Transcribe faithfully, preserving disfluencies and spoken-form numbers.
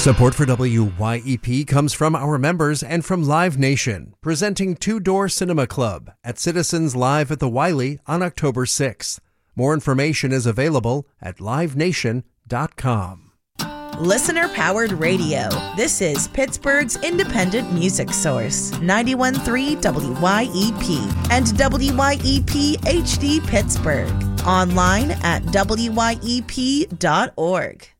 Support for W Y E P comes from our members and from Live Nation, presenting Two Door Cinema Club at Citizens Live at the Wiley on October sixth. More information is available at live nation dot com. Listener-powered radio. This is Pittsburgh's independent music source, ninety-one point three W Y E P and W Y E P H D Pittsburgh. Online at W Y E P dot org.